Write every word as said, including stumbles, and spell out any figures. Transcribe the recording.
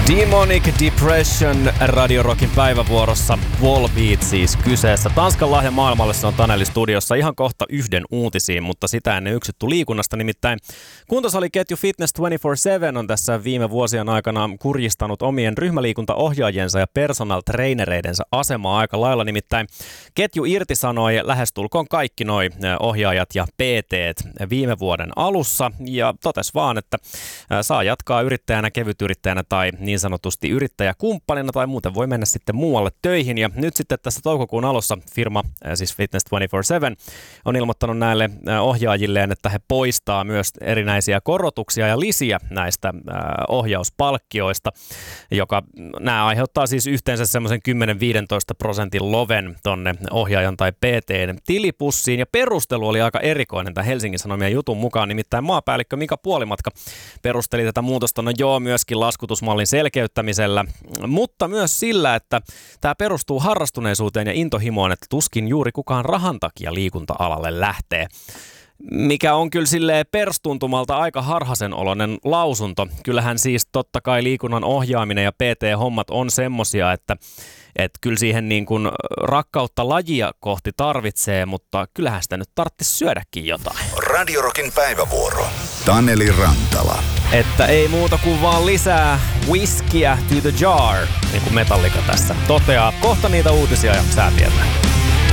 Demonic Depression Radio Rockin päivävuorossa. Volbeat siis kyseessä. Tanskan lahja maailmalle, se on Taneli studiossa. Ihan kohta yhden uutisiin, mutta sitä ennen yksitty liikunnasta. Nimittäin kuntosaliketju Fitness kaksikymmentäneljä seitsemän on tässä viime vuosien aikana kurjistanut omien ryhmäliikuntaohjaajiensa ja personal trainereidensä asemaa aika lailla. Nimittäin ketju irtisanoi lähestulkoon kaikki noi ohjaajat ja P T:t viime vuoden alussa ja totesi vaan, että saa jatkaa yrittäjänä, kevytyrittäjänä tai niin sanotusti yrittäjäkumppanina tai muuten voi mennä sitten muualle töihin. Ja nyt sitten tässä toukokuun alussa firma, siis Fitness kaksikymmentäneljä seitsemän, on ilmoittanut näille ohjaajilleen, että he poistaa myös erinäisiä korotuksia ja lisiä näistä ohjauspalkkioista, joka nämä aiheuttaa siis yhteensä semmoisen kymmenen viisitoista prosentin loven tonne ohjaajan tai P T:n tilipussiin. Ja perustelu oli aika erikoinen tämän Helsingin Sanomien jutun mukaan, nimittäin maapäällikkö Mika Puolimatka perusteli tätä muutosta, no joo, myöskin laskutusmallin selkeyttämisellä, mutta myös sillä, että tämä perustuu harrastuneisuuteen ja intohimoon, että tuskin juuri kukaan rahan takia liikunta-alalle lähtee. Mikä on kyllä silleen perstuntumalta aika harhaisen oloinen lausunto. Kyllähän siis totta kai liikunnan ohjaaminen ja P T-hommat on semmosia, että että kyllä siihen niin kuin rakkautta lajia kohti tarvitsee, mutta kyllähän sitä nyt tarvitsisi syödäkin jotain. Radio Rockin päivävuoro. Taneli Rantala. Että ei muuta kuin vaan lisää whiskyä to the jar, niin kuin Metallica tässä toteaa. Kohta niitä uutisia ja säätietoja.